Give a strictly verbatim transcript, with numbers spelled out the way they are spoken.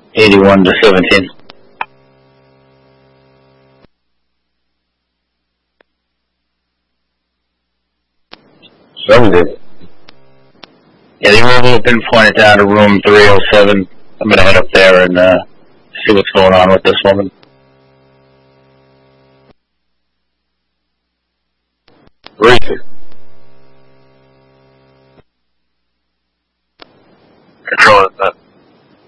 eighty-one to seventeen. Seventy. Yeah, they were able to pinpoint it down to room three oh seven. I'm going to head up there and uh, see what's going on with this woman. Where is she?